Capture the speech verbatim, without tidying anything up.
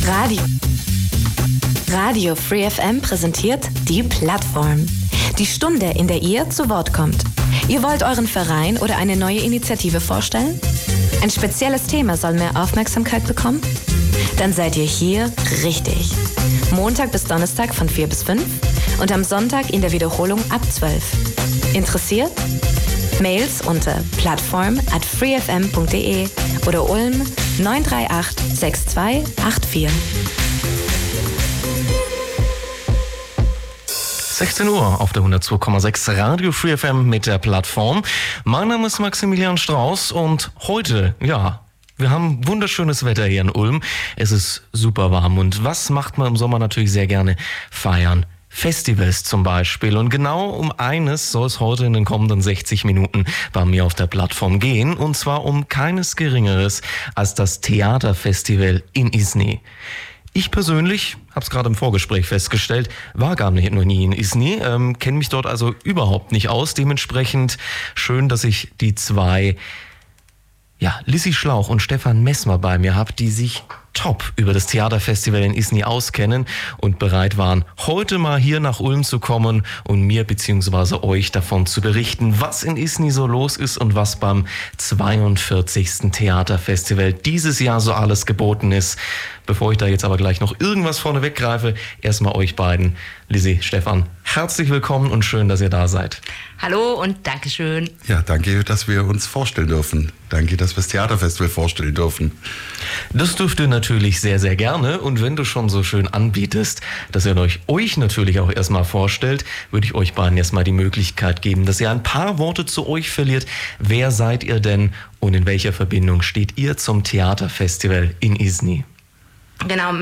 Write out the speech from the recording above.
Radio. Radio Free F M präsentiert die Plattform. Die Stunde, in der ihr zu Wort kommt. Ihr wollt euren Verein oder eine neue Initiative vorstellen? Ein spezielles Thema soll mehr Aufmerksamkeit bekommen? Dann seid ihr hier richtig. Montag bis Donnerstag von vier bis fünf und am Sonntag in der Wiederholung ab zwölf. Interessiert? Mails unter plattform at freefm.de oder Ulm neun drei acht sechs zwei acht vier. sechzehn Uhr auf der hundertzwei Komma sechs Radio Free F M mit der Plattform. Mein Name ist Maximilian Strauß und heute, ja, wir haben wunderschönes Wetter hier in Ulm. Es ist super warm und was macht man im Sommer natürlich sehr gerne? Feiern. Festivals zum Beispiel. Und genau um eines soll es heute in den kommenden sechzig Minuten bei mir auf der Plattform gehen. Und zwar um keines Geringeres als das Theaterfestival in Izny. Ich persönlich, habe es gerade im Vorgespräch festgestellt, war gar nicht noch nie in Izny, ähm, kenne mich dort also überhaupt nicht aus. Dementsprechend schön, dass ich die zwei, ja, Lissy Schlauch und Stefan Messmer bei mir habe, die sich top über das Theaterfestival in Izny auskennen und bereit waren, heute mal hier nach Ulm zu kommen und mir bzw. euch davon zu berichten, was in Izny so los ist und was beim zweiundvierzigsten Theaterfestival dieses Jahr so alles geboten ist. Bevor ich da jetzt aber gleich noch irgendwas vorne weggreife, erstmal euch beiden, Lissy, Stefan, herzlich willkommen und schön, dass ihr da seid. Hallo und Dankeschön. Ja, danke, dass wir uns vorstellen dürfen. Danke, dass wir das Theaterfestival vorstellen dürfen. Das dürft ihr natürlich sehr, sehr gerne. Und wenn du schon so schön anbietest, dass ihr euch, euch natürlich auch erstmal vorstellt, würde ich euch beiden erstmal die Möglichkeit geben, dass ihr ein paar Worte zu euch verliert. Wer seid ihr denn und in welcher Verbindung steht ihr zum Theaterfestival in Izny? Genau.